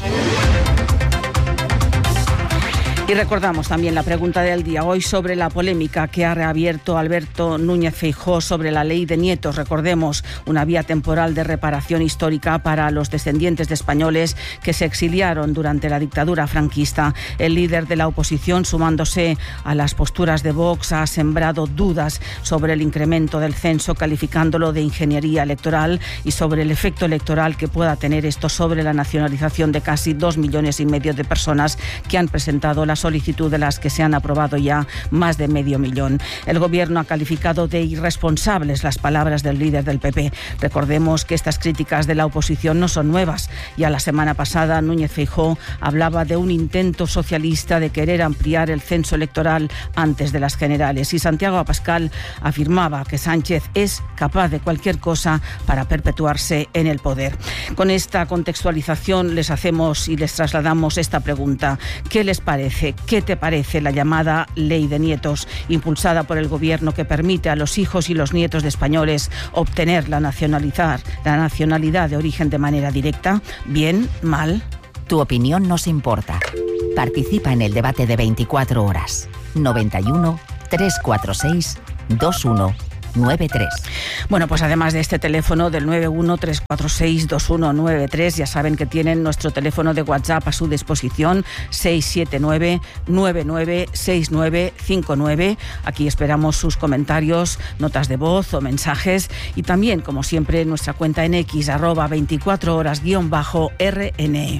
S1: Y recordamos también la pregunta del día hoy sobre la polémica que ha reabierto Alberto Núñez Feijóo sobre la ley de nietos. Recordemos, una vía temporal de reparación histórica para los descendientes de españoles que se exiliaron durante la dictadura franquista. El líder de la oposición, sumándose a las posturas de Vox, ha sembrado dudas sobre el incremento del censo, calificándolo de ingeniería electoral, y sobre el efecto electoral que pueda tener esto sobre la nacionalización de casi dos millones y medio de personas que han presentado la solicitud, de las que se han aprobado ya más de medio millón. El Gobierno ha calificado de irresponsables las palabras del líder del P P. Recordemos que estas críticas de la oposición no son nuevas. Ya la semana pasada Núñez Feijóo hablaba de un intento socialista de querer ampliar el censo electoral antes de las generales, y Santiago Abascal afirmaba que Sánchez es capaz de cualquier cosa para perpetuarse en el poder. Con esta contextualización les hacemos y les trasladamos esta pregunta: ¿qué les parece? ¿Qué te parece la llamada ley de nietos, impulsada por el Gobierno, que permite a los hijos y los nietos de españoles obtener la nacionalidad, la nacionalidad de origen de manera directa? ¿Bien? ¿Mal?
S2: Tu opinión nos importa. Participa en el debate de veinticuatro horas. noventa y uno, trescientos cuarenta y seis, veintiuno noventa y tres.
S1: Bueno, pues además de este teléfono del nueve uno, tres cuatro seis, dos uno nueve tres, ya saben que tienen nuestro teléfono de WhatsApp a su disposición, seis siete nueve, nueve nueve seis nueve cinco nueve. Aquí esperamos sus comentarios, notas de voz o mensajes, y también, como siempre, nuestra cuenta en X, arroba veinticuatro horas guión bajo R N.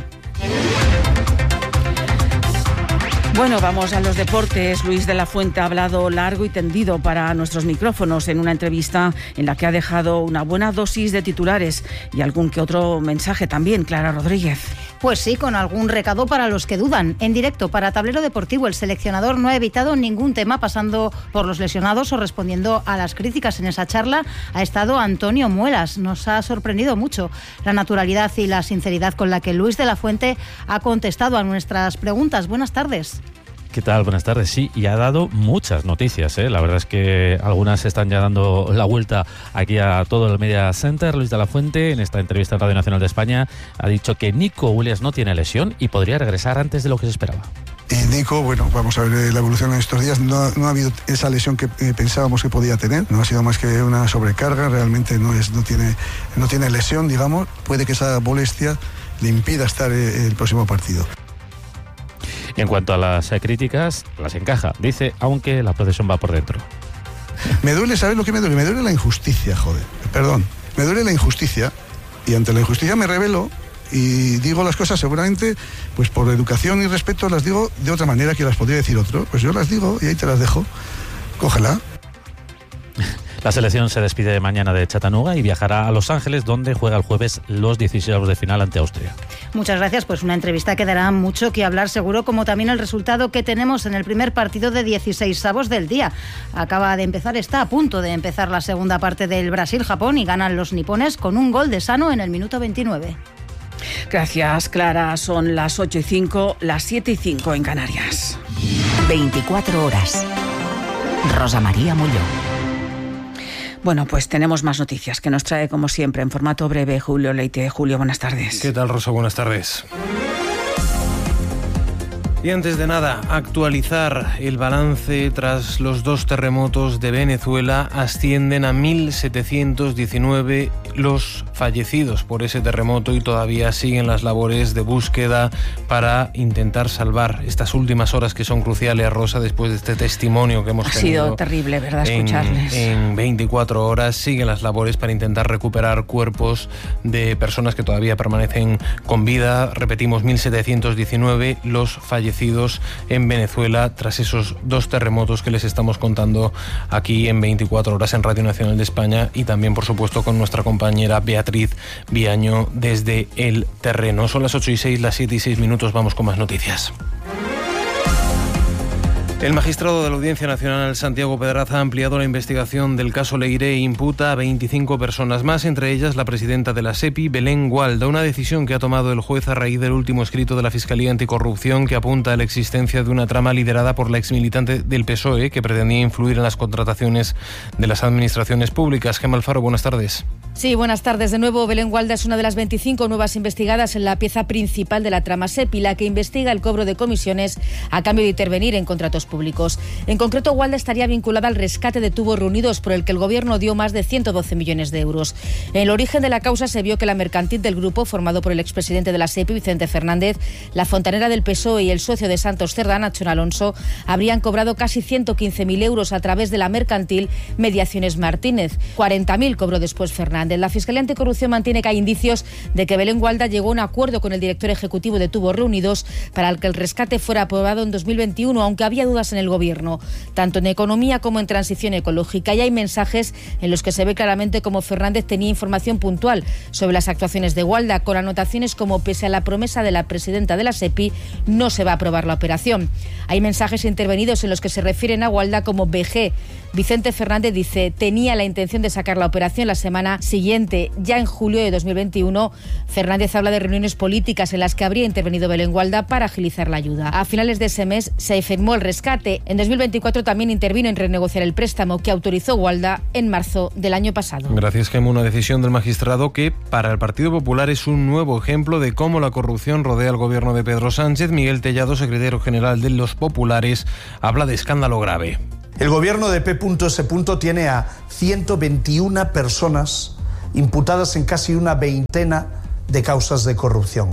S1: Bueno, vamos a los deportes. Luis de la Fuente ha hablado largo y tendido para nuestros micrófonos en una entrevista en la que ha dejado una buena dosis de titulares y algún que otro mensaje también. Clara Rodríguez.
S13: Pues sí, con algún recado para los que dudan. En directo para Tablero Deportivo, el seleccionador no ha evitado ningún tema, pasando por los lesionados o respondiendo a las críticas. En esa charla ha estado Antonio Muelas. Nos ha sorprendido mucho la naturalidad y la sinceridad con la que Luis de la Fuente ha contestado a nuestras preguntas. Buenas tardes.
S14: ¿Qué tal? Buenas tardes. Sí, y ha dado muchas noticias, ¿eh? La verdad es que algunas están ya dando la vuelta aquí a todo el Media Center. Luis de la Fuente, en esta entrevista en Radio Nacional de España, ha dicho que Nico Williams no tiene lesión y podría regresar antes de lo que se esperaba.
S15: Y Nico, bueno, vamos a ver la evolución en estos días. No, no ha habido esa lesión que eh, pensábamos que podía tener. No ha sido más que una sobrecarga. Realmente no es, no tiene, no tiene lesión, digamos. Puede que esa molestia le impida estar eh, el próximo partido.
S14: En cuanto a las eh, críticas, las encaja, dice, aunque la procesión va por dentro.
S15: Me duele, ¿sabes lo que me duele? Me duele la injusticia, joder. Perdón, me duele la injusticia y ante la injusticia me rebelo y digo las cosas seguramente, pues por educación y respeto las digo de otra manera que las podría decir otro. Pues yo las digo y ahí te las dejo. Cógela.
S14: La selección se despide mañana de Chattanooga y viajará a Los Ángeles, donde juega el jueves los dieciséis de final ante Austria.
S13: Muchas gracias, pues una entrevista que dará mucho que hablar seguro, como también el resultado que tenemos en el primer partido de dieciseisavos del día. Acaba de empezar, está a punto de empezar la segunda parte del Brasil-Japón y ganan los nipones con un gol de Sano en el minuto veintinueve.
S1: Gracias, Clara. Son las ocho y cinco, las siete y cinco en Canarias.
S2: veinticuatro horas. Rosa María Mulló.
S1: Bueno, pues tenemos más noticias que nos trae, como siempre, en formato breve, Julio Leite. Julio, buenas tardes.
S16: ¿Qué tal, Rosa? Buenas tardes. Y antes de nada, actualizar el balance tras los dos terremotos de Venezuela. Ascienden a mil setecientos diecinueve los fallecidos por ese terremoto y todavía siguen las labores de búsqueda para intentar salvar estas últimas horas que son cruciales, Rosa, después de este testimonio que hemos
S1: ha
S16: tenido.
S1: Ha sido terrible, ¿verdad?, escucharles.
S16: En, en veinticuatro horas siguen las labores para intentar recuperar cuerpos de personas que todavía permanecen con vida. Repetimos, mil setecientos diecinueve los fallecidos en Venezuela tras esos dos terremotos que les estamos contando aquí en veinticuatro horas en Radio Nacional de España y también, por supuesto, con nuestra compañera Beatriz Viaño desde el terreno. Son las ocho y seis, las siete y seis minutos. Vamos con más noticias. El magistrado de la Audiencia Nacional, Santiago Pedraza, ha ampliado la investigación del caso Leire e imputa a veinticinco personas más, entre ellas la presidenta de la SEPI, Belén Gualda, una decisión que ha tomado el juez a raíz del último escrito de la Fiscalía Anticorrupción que apunta a la existencia de una trama liderada por la exmilitante del P S O E que pretendía influir en las contrataciones de las administraciones públicas. Gemma Alfaro, buenas tardes.
S3: Sí, buenas tardes. De nuevo, Belén Gualda es una de las veinticinco nuevas investigadas en la pieza principal de la trama SEPI, la que investiga el cobro de comisiones a cambio de intervenir en contratos públicos. En concreto, Gualda estaría vinculada al rescate de tubos reunidos por el que el Gobierno dio más de ciento doce millones de euros. En el origen de la causa se vio que la mercantil del grupo, formado por el expresidente de la SEPI, Vicente Fernández, la fontanera del P S O E y el socio de Santos Cerdá, Nacho Alonso, habrían cobrado casi ciento quince mil euros a través de la mercantil Mediaciones Martínez. cuarenta mil cobró después Fernández. La Fiscalía Anticorrupción mantiene que hay indicios de que Belén Gualda llegó a un acuerdo con el director ejecutivo de Tubos Reunidos para que el rescate fuera aprobado en dos mil veintiuno, aunque había dudas en el Gobierno, tanto en economía como en transición ecológica. Y hay mensajes en los que se ve claramente cómo Fernández tenía información puntual sobre las actuaciones de Gualda, con anotaciones como: pese a la promesa de la presidenta de la SEPI, no se va a aprobar la operación. Hay mensajes intervenidos en los que se refieren a Gualda como B G. Vicente Fernández dice: tenía la intención de sacar la operación la semana siguiente, ya en julio de dos mil veintiuno. Fernández habla de reuniones políticas en las que habría intervenido Belén Gualda para agilizar la ayuda. A finales de ese mes se firmó el rescate. En dos mil veinticuatro también intervino en renegociar el préstamo que autorizó Gualda en marzo del año pasado.
S16: Gracias, Gemma. Una decisión del magistrado que para el Partido Popular es un nuevo ejemplo de cómo la corrupción rodea al gobierno de Pedro Sánchez. Miguel Tellado, secretario general de los Populares, habla de escándalo grave.
S4: El gobierno de P S tiene a ciento veintiuna personas imputadas en casi una veintena de causas de corrupción.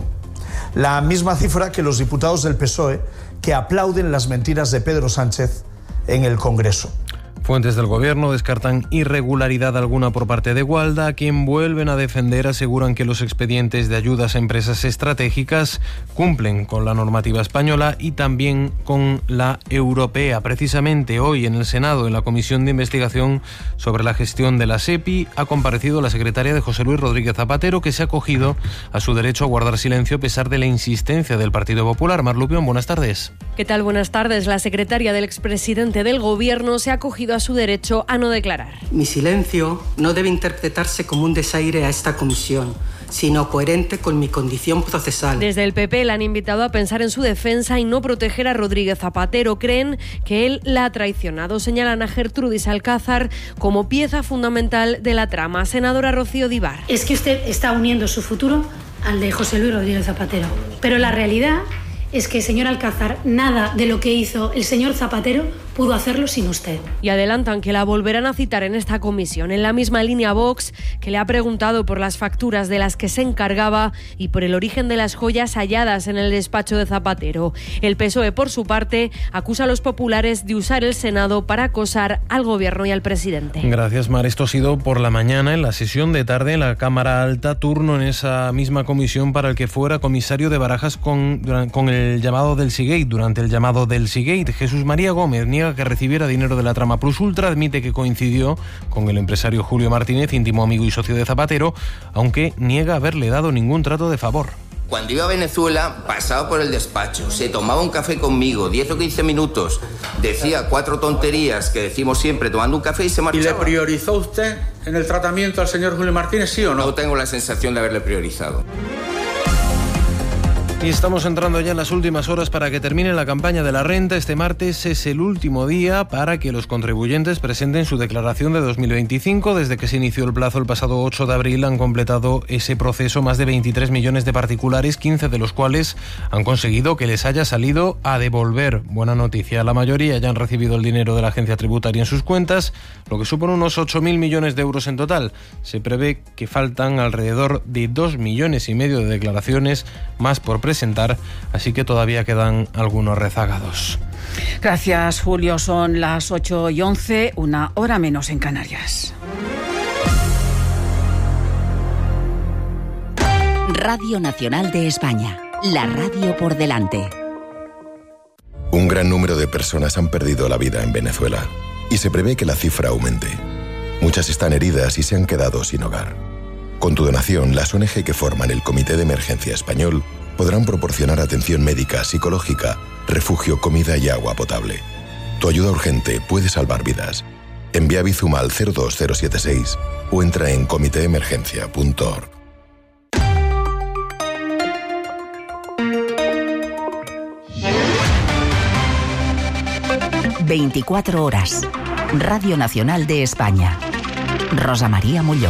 S4: La misma cifra que los diputados del P S O E que aplauden las mentiras de Pedro Sánchez en el Congreso.
S16: Fuentes del gobierno descartan irregularidad alguna por parte de Gualda, a quien vuelven a defender. Aseguran que los expedientes de ayudas a empresas estratégicas cumplen con la normativa española y también con la europea. Precisamente hoy en el Senado, en la Comisión de Investigación sobre la gestión de la SEPI, ha comparecido la secretaria de José Luis Rodríguez Zapatero, que se ha acogido a su derecho a guardar silencio a pesar de la insistencia del Partido Popular. Mar Lupión, buenas tardes.
S17: ¿Qué tal? Buenas tardes. La secretaria del expresidente del Gobierno se ha acogido a su derecho a no declarar.
S18: Mi silencio no debe interpretarse como un desaire a esta comisión, sino coherente con mi condición procesal.
S17: Desde el P P le han invitado a pensar en su defensa y no proteger a Rodríguez Zapatero. Creen que él la ha traicionado. Señalan a Gertrudis Alcázar como pieza fundamental de la trama. Senadora Rocío Dibar.
S19: Es que usted está uniendo su futuro al de José Luis Rodríguez Zapatero. Pero la realidad es que, señor Alcázar, nada de lo que hizo el señor Zapatero pudo hacerlo sin usted.
S17: Y adelantan que la volverán a citar en esta comisión. En la misma línea Vox, que le ha preguntado por las facturas de las que se encargaba y por el origen de las joyas halladas en el despacho de Zapatero. El P S O E, por su parte, acusa a los populares de usar el Senado para acosar al Gobierno y al presidente.
S16: Gracias, Mar. Esto ha sido por la mañana. En la sesión de tarde en la Cámara Alta, turno en esa misma comisión para el que fuera comisario de Barajas con, con el llamado del Seagate. Durante el llamado del Seagate, Jesús María Gómez niega que recibiera dinero de la trama Plus Ultra, admite que coincidió con el empresario Julio Martínez, íntimo amigo y socio de Zapatero, aunque niega haberle dado ningún trato de favor.
S20: Cuando iba a Venezuela, pasaba por el despacho, se tomaba un café conmigo, diez o quince minutos, decía cuatro tonterías que decimos siempre tomando un café y se marchaba.
S21: ¿Y le priorizó usted en el tratamiento al señor Julio Martínez, sí o no?
S20: No tengo la sensación de haberle priorizado.
S16: Y estamos entrando ya en las últimas horas para que termine la campaña de la renta. Este martes es el último día para que los contribuyentes presenten su declaración de dos mil veinticinco. Desde que se inició el plazo el pasado ocho de abril han completado ese proceso más de veintitrés millones de particulares, quince de los cuales han conseguido que les haya salido a devolver. Buena noticia, la mayoría ya han recibido el dinero de la agencia tributaria en sus cuentas, lo que supone unos ocho mil millones de euros en total. Se prevé que faltan alrededor de dos millones y medio de declaraciones más por presentar. Presentar, así que todavía quedan algunos rezagados.
S1: Gracias, Julio. Son las ocho y once, una hora menos en Canarias.
S2: Radio Nacional de España, la radio por delante.
S22: Un gran número de personas han perdido la vida en Venezuela y se prevé que la cifra aumente. Muchas están heridas y se han quedado sin hogar. Con tu donación, las O N G que forman el Comité de Emergencia Español podrán proporcionar atención médica, psicológica, refugio, comida y agua potable. Tu ayuda urgente puede salvar vidas. Envía Bizum al cero dos cero siete seis o entra en comité emergencia punto org.
S2: veinticuatro horas. Radio Nacional de España. Rosa María Molló.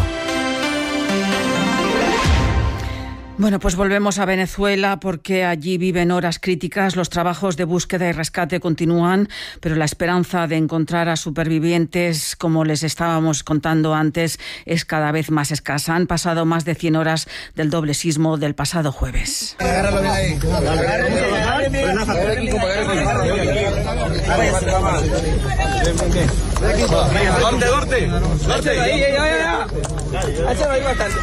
S1: Bueno, pues volvemos a Venezuela porque allí viven horas críticas. Los trabajos de búsqueda y rescate continúan, pero la esperanza de encontrar a supervivientes, como les estábamos contando antes, es cada vez más escasa. Han pasado más de cien horas del doble sismo del pasado jueves.
S21: ¡Dorte, dorte! ¡Dorte! ¡Ahí, ahí, ahí! ¡Échalo ahí bastante!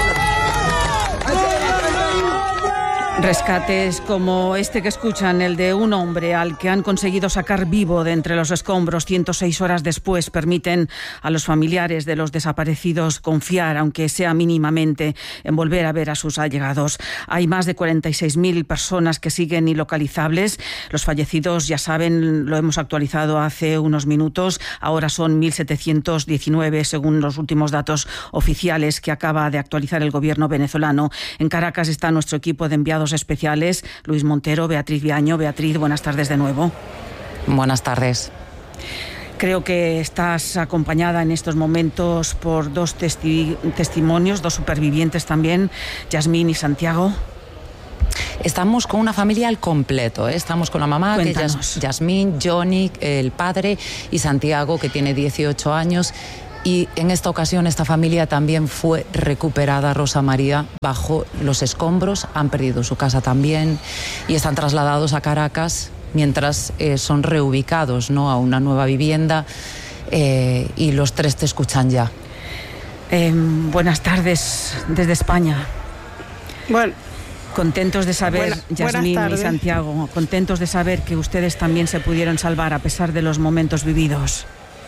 S1: Rescates como este que escuchan, el de un hombre al que han conseguido sacar vivo de entre los escombros ciento seis horas después, permiten a los familiares de los desaparecidos confiar, aunque sea mínimamente, en volver a ver a sus allegados. Hay más de cuarenta y seis mil personas que siguen ilocalizables. Los fallecidos, ya saben, lo hemos actualizado hace unos minutos, ahora son mil setecientos diecinueve según los últimos datos oficiales que acaba de actualizar el gobierno venezolano. En Caracas está nuestro equipo de enviados especiales, Luis Montero, Beatriz Viaño. Beatriz, buenas tardes de nuevo.
S10: Buenas tardes.
S1: Creo que estás acompañada en estos momentos por dos testi- testimonios, dos supervivientes también, Yasmín y Santiago.
S10: Estamos con una familia al completo, ¿eh? Estamos con la mamá, Cuéntanos. que es Yasmín, Johnny, el padre, y Santiago, que tiene dieciocho años. Y en esta ocasión esta familia también fue recuperada, Rosa María, bajo los escombros. Han perdido su casa también y están trasladados a Caracas mientras eh, son reubicados, ¿no?, a una nueva vivienda. eh, y los tres te escuchan ya.
S1: Eh, buenas tardes desde España.
S5: Bueno,
S1: contentos de saber,
S5: buena,
S1: Yasmín y Santiago, contentos de saber que ustedes también se pudieron salvar a pesar de los momentos vividos.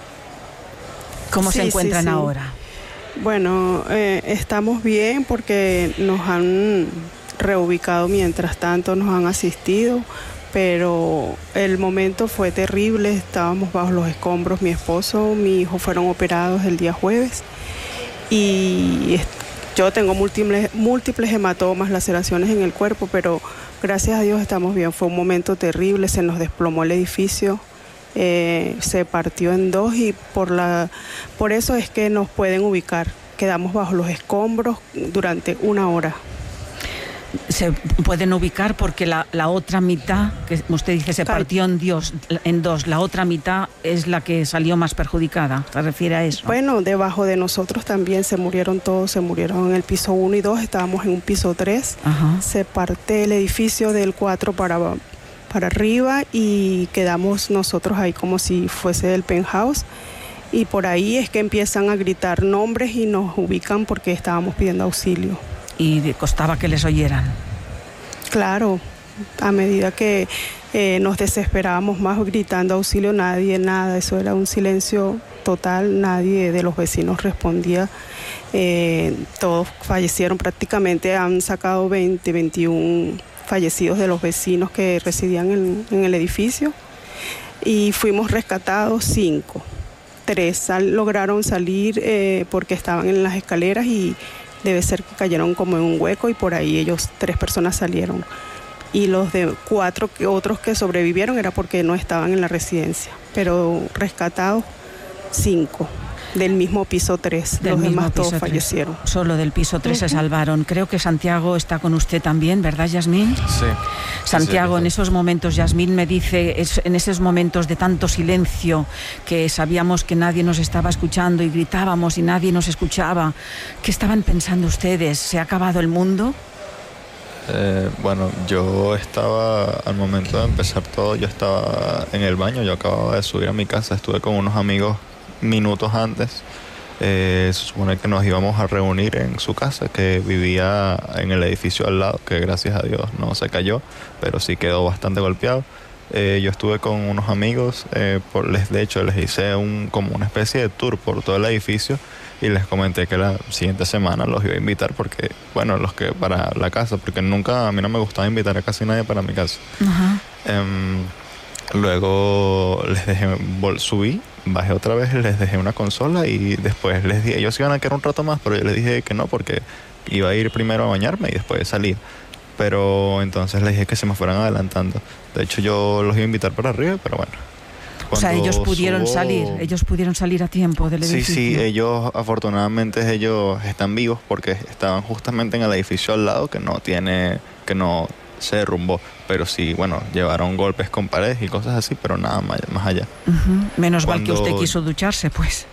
S1: ¿Cómo
S5: sí,
S1: se encuentran
S5: sí, sí.
S1: ahora?
S5: Bueno, eh, estamos bien porque nos han reubicado mientras tanto, nos han asistido, pero el momento fue terrible, estábamos bajo los escombros, mi esposo, mi hijo fueron operados el día jueves y yo tengo múltiples, múltiples hematomas, laceraciones en el cuerpo, pero gracias a Dios estamos bien. Fue un momento terrible, se nos desplomó el edificio, eh, se partió en dos y por, la, por eso es que nos pueden ubicar. Quedamos bajo los escombros durante una hora.
S1: Se pueden ubicar porque la, la otra mitad, que usted dice se partió en, Dios, en dos, la otra mitad es la que salió más perjudicada, ¿se refiere a eso?
S5: Bueno, debajo de nosotros también se murieron todos, se murieron en el piso uno y dos, estábamos en un piso tres, se parte el edificio del cuatro para, para arriba y quedamos nosotros ahí como si fuese el penthouse. Y por ahí es que empiezan a gritar nombres y nos ubican porque estábamos pidiendo auxilio.
S1: ¿Y costaba que les oyeran?
S5: Claro, a medida que eh, nos desesperábamos más gritando auxilio, nadie, nada, eso era un silencio total, nadie de los vecinos respondía. Eh, todos fallecieron prácticamente, han sacado veinte, veintiún fallecidos de los vecinos que residían en, en el edificio y fuimos rescatados cinco. Tres sal, lograron salir eh, porque estaban en las escaleras y debe ser que cayeron como en un hueco y por ahí ellos, tres personas salieron. Y los de cuatro que, otros que sobrevivieron era porque no estaban en la residencia, pero rescatados cinco del mismo piso tres,
S1: del
S5: los
S1: mismo
S5: demás
S1: piso
S5: todos
S1: tres.
S5: Fallecieron.
S1: Solo del piso tres uh-huh. se salvaron. Creo que Santiago está con usted también, ¿verdad, Yasmín?
S6: Sí.
S1: Santiago,
S6: sí, sí,
S1: en esos momentos, Yasmín me dice, es, en esos momentos de tanto silencio, que sabíamos que nadie nos estaba escuchando y gritábamos y nadie nos escuchaba, ¿qué estaban pensando ustedes? ¿Se ha acabado el mundo?
S6: Eh, bueno, yo estaba, al momento de empezar todo, yo estaba en el baño, yo acababa de subir a mi casa, estuve con unos amigos minutos antes. Eh, se supone que nos íbamos a reunir en su casa, que vivía en el edificio al lado, que gracias a Dios no se cayó, pero sí quedó bastante golpeado. Eh, yo estuve con unos amigos, eh, por, les, de hecho les hice un, como una especie de tour por todo el edificio y les comenté que la siguiente semana los iba a invitar porque, bueno, los que para la casa, porque nunca, a mí no me gustaba invitar a casi nadie para mi casa. Uh-huh. Um, luego les dejé, subí, bajé otra vez, les dejé una consola y después les dije, ellos iban a quedar un rato más, pero yo les dije que no porque iba a ir primero a bañarme y después salir. Pero entonces les dije que se me fueran adelantando. De hecho yo los iba a invitar para arriba, pero bueno.
S1: O sea, ellos pudieron
S6: subo...
S1: salir, ellos pudieron salir a tiempo del edificio.
S6: Sí, sí, ellos, afortunadamente ellos están vivos porque estaban justamente en el edificio al lado que no tiene, que no se derrumbó. Pero sí, bueno, llevaron golpes con paredes y cosas así, pero nada más, más allá.
S1: Uh-huh. Menos mal
S6: Cuando...
S1: que usted quiso ducharse, pues.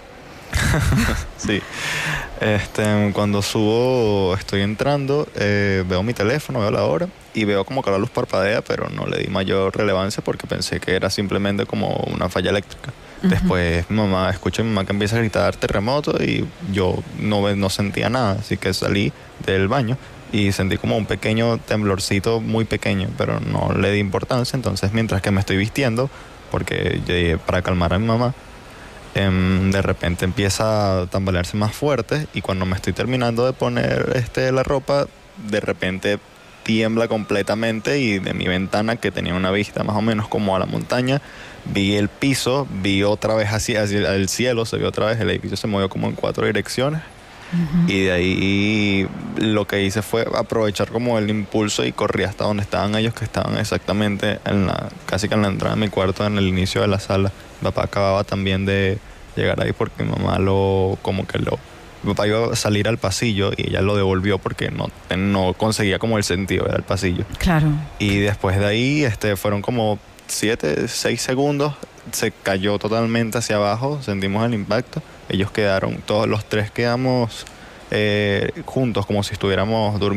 S6: Sí. Este, cuando subo, estoy entrando, eh, veo mi teléfono, veo la hora y veo como que la luz parpadea, pero no le di mayor relevancia porque pensé que era simplemente como una falla eléctrica. Uh-huh. Después mi mamá, escucho a mi mamá que empieza a gritar terremoto y yo no, no sentía nada, así que salí del baño y sentí como un pequeño temblorcito muy pequeño, pero no le di importancia. Entonces mientras que me estoy vistiendo, porque yo, para calmar a mi mamá, de repente empieza a tambalearse más fuerte y cuando me estoy terminando de poner este, la ropa, de repente tiembla completamente y de mi ventana, que tenía una vista más o menos como a la montaña, vi el piso, vi otra vez hacia, hacia el cielo, se vio otra vez, el edificio se movió como en cuatro direcciones. Uh-huh. Y de ahí lo que hice fue aprovechar como el impulso y corrí hasta donde estaban ellos, que estaban exactamente en la, casi que en la entrada de mi cuarto, en el inicio de la sala. Mi papá acababa también de llegar ahí porque mi mamá lo, como que lo, mi papá iba a salir al pasillo y ella lo devolvió porque no, no conseguía como el sentido, era el pasillo.
S1: Claro.
S5: Y después de ahí este, fueron como siete, seis segundos, se cayó totalmente hacia abajo, sentimos el impacto. Ellos quedaron, todos los tres quedamos eh, juntos como si estuviéramos durmiendo.